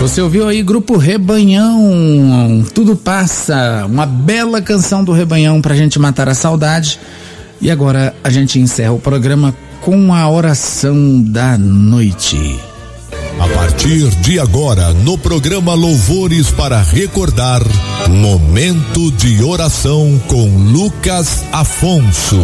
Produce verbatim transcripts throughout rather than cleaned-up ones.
Você ouviu aí Grupo Rebanhão, Tudo Passa, uma bela canção do Rebanhão pra gente matar a saudade. E agora a gente encerra o programa com a oração da noite. A partir de agora, no programa Louvores para Recordar, momento de oração com Lucas Afonso.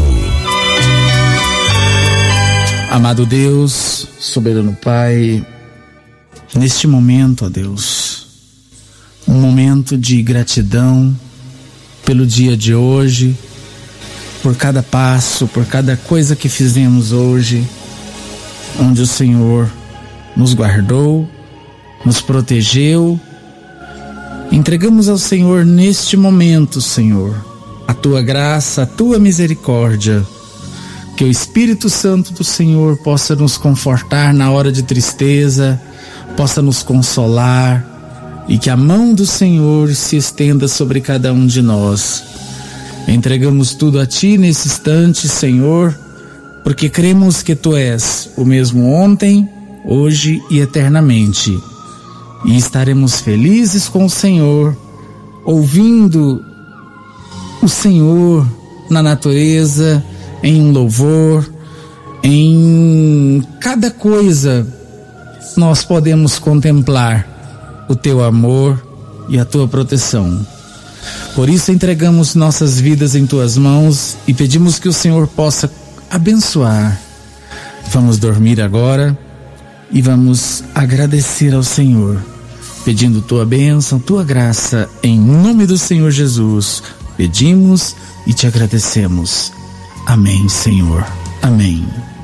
Amado Deus, soberano Pai, neste momento, ó Deus, um momento de gratidão pelo dia de hoje, por cada passo, por cada coisa que fizemos hoje, onde o Senhor nos guardou, nos protegeu. Entregamos ao Senhor neste momento, Senhor, a Tua graça, a Tua misericórdia, que o Espírito Santo do Senhor possa nos confortar na hora de tristeza, possa nos consolar e que a mão do Senhor se estenda sobre cada um de nós. Entregamos tudo a Ti nesse instante, Senhor, porque cremos que Tu és o mesmo ontem, hoje e eternamente, e estaremos felizes com o Senhor, ouvindo o Senhor na natureza, em um louvor, em cada coisa nós podemos contemplar o Teu amor e a Tua proteção. Por isso entregamos nossas vidas em Tuas mãos e pedimos que o Senhor possa abençoar. Vamos dormir agora e vamos agradecer ao Senhor, pedindo Tua bênção, Tua graça, em nome do Senhor Jesus. Pedimos e Te agradecemos. Amém, Senhor. Amém.